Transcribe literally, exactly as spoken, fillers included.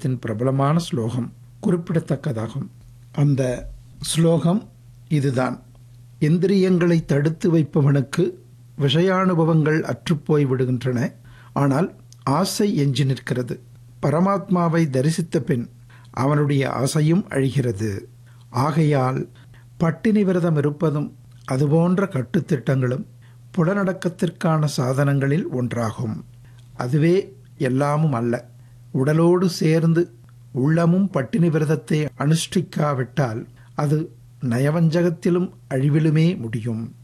உபநிஷத்தின் பிரபலமான ஸ்லோகம் குறிப்பிடத்தக்கதாகும். அந்த ஸ்லோகம் இதுதான்: இந்திரியங்களை தடுத்து வைப்பவனுக்கு விஷயானுபவங்கள் அற்றுப்போய் விடுகின்றன, ஆனால் ஆசை எஞ்சி நிற்கிறது. பரமாத்மாவை தரிசித்த பின் அவனுடைய ஆசையும் அழிகிறது. ஆகையால் பட்டினி விரதம் இருப்பதும் அதுபோன்ற கட்டுத்திட்டங்களும் புலனடக்கத்திற்கான சாதனங்களில் ஒன்றாகும். அதுவே எல்லாமும் அல்ல. உடலோடு சேர்ந்து உள்ளமும் பட்டினி விரதத்தை அனுஷ்டிக்காவிட்டால் அது நயவஞ்சகத்திலும் அழிவிலுமே முடியும்.